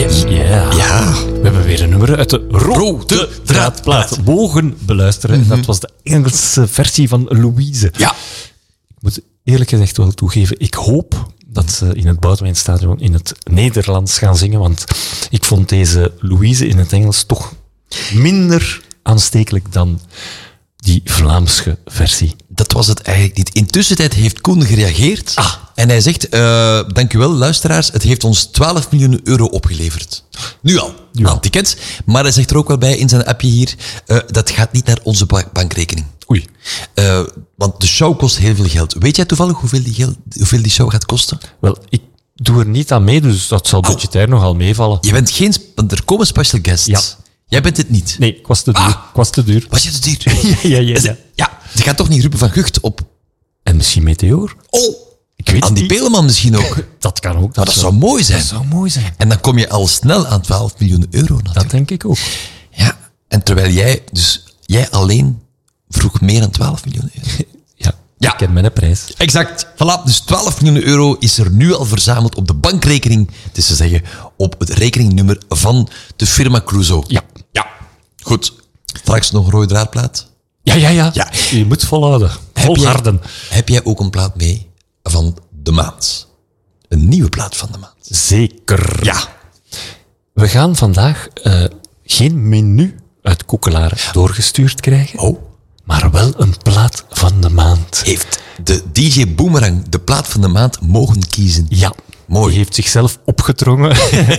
Zeg. Ja. We hebben weer een nummer uit de Rode Draadplaat mogen beluisteren. Dat was de Engelse versie van Louise. Ja. Ik moet eerlijk gezegd wel toegeven, ik hoop dat ze in het Boudewijnstadion in het Nederlands gaan zingen, want ik vond deze Louise in het Engels toch minder aanstekelijk dan die Vlaamse versie. Dat was het eigenlijk niet. Intussen heeft Koen gereageerd. En hij zegt, dank u wel, luisteraars, het heeft ons 12 miljoen euro opgeleverd. Nu al, aan tickets. Maar hij zegt er ook wel bij in zijn appje hier, dat gaat niet naar onze bankrekening. Oei. Want de show kost heel veel geld. Weet jij toevallig hoeveel die show gaat kosten? Wel, ik doe er niet aan mee, dus dat zal budgetair nogal meevallen. Je bent geen... Er komen special guests. Ja. Jij bent het niet. Nee, ik was te duur. Was te duur. Was je te duur? Ja. Ja, ze gaat toch niet Ruben van Gucht op... En misschien Meteor? Oh, ik weet Andy niet. Peleman misschien ook. Dat kan ook. Maar dat zou mooi zijn. Dat zou mooi zijn. En dan kom je al snel aan 12 miljoen euro natuurlijk. Dat denk ik ook. Ja, en terwijl jij alleen vroeg meer dan 12 miljoen euro. Ja, ik ken mijn prijs. Exact. Voilà, dus 12 miljoen euro is er nu al verzameld op de bankrekening. Het is te zeggen, op het rekeningnummer van de firma Clouseau. Ja. Goed. Straks nog een rode draadplaat. Ja. Je moet volhouden. Volharden. Heb jij ook een plaat mee van de maand? Een nieuwe plaat van de maand? Zeker. Ja. We gaan vandaag geen menu uit Koekelaar doorgestuurd krijgen. Oh. Maar wel een plaat van de maand. Heeft de DJ Boomerang de plaat van de maand mogen kiezen? Ja. Mooi. Die heeft zichzelf opgedrongen.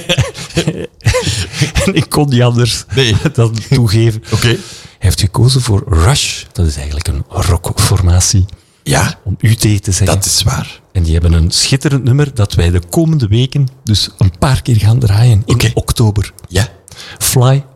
En ik kon niet anders dan toegeven. Oké. Hij heeft gekozen voor Rush. Dat is eigenlijk een rockformatie. Ja. Om UT te zeggen. Dat is waar. En die hebben een schitterend nummer dat wij de komende weken dus een paar keer gaan draaien in oktober. Ja. Fly